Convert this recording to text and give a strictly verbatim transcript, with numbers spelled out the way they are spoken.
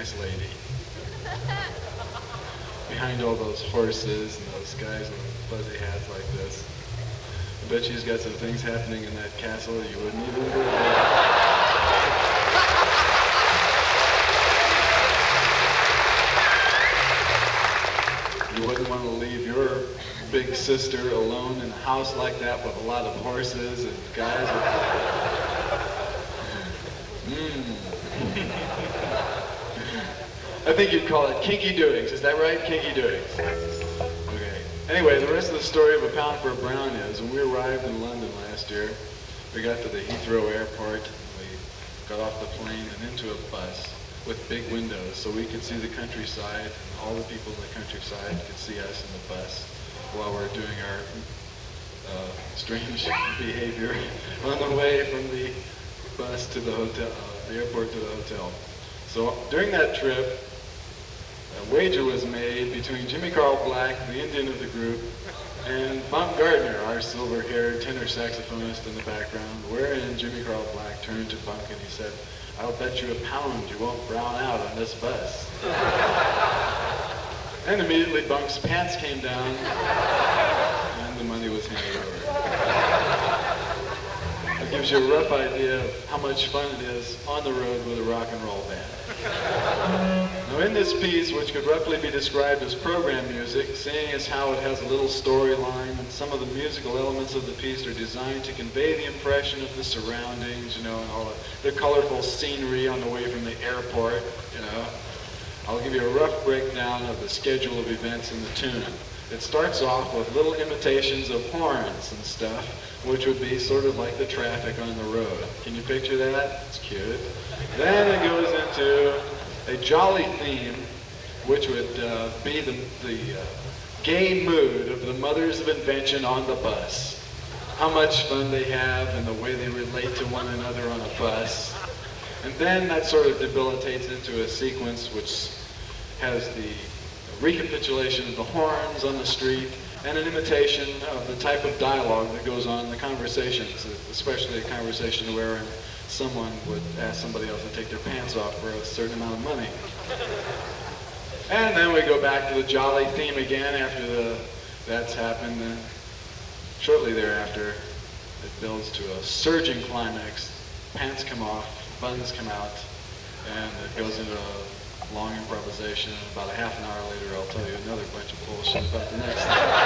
nice lady. Behind all those horses and those guys with fuzzy hats like this. I bet she's got some things happening in that castle you wouldn't even believe. You wouldn't want to leave your big sister alone in a house like that with a lot of horses and guys with... Mm. I think you'd call it kinky doings. Is that right? Kinky doings. Okay. Anyway, the rest of the story of A Pound for a Brown is when we arrived in London last year, we got to the Heathrow airport, we got off the plane and into a bus with big windows so we could see the countryside, and all the people in the countryside could see us in the bus while we're doing our uh, strange behavior on the way from the bus to the hotel, uh, the airport to the hotel. So during that trip, a wager was made between Jimmy Carl Black, the Indian of the group, and Bunk Gardner, our silver-haired tenor saxophonist in the background, wherein Jimmy Carl Black turned to Bunk and he said, "I'll bet you a pound you won't brown out on this bus." And immediately Bunk's pants came down and the money was handed over. That gives you a rough idea of how much fun it is on the road with a rock and roll band. Now in this piece, which could roughly be described as program music, seeing as how it has a little storyline and some of the musical elements of the piece are designed to convey the impression of the surroundings, you know, and all the, the colorful scenery on the way from the airport, you know. I'll give you a rough breakdown of the schedule of events in the tune. It starts off with little imitations of horns and stuff, which would be sort of like the traffic on the road. Can you picture that? It's cute. Then it goes into a jolly theme, which would uh, be the, the uh, gay mood of the mothers of invention on the bus. How much fun they have and the way they relate to one another on a bus. And then that sort of debilitates into a sequence which has the recapitulation of the horns on the street and an imitation of the type of dialogue that goes on in the conversations, especially a conversation wherein someone would ask somebody else to take their pants off for a certain amount of money. And then we go back to the jolly theme again after the that's happened. And shortly thereafter, it builds to a surging climax. Pants come off, buns come out, and it goes into a long improvisation. About a half an hour later, I'll tell you another bunch of bullshit about the next thing.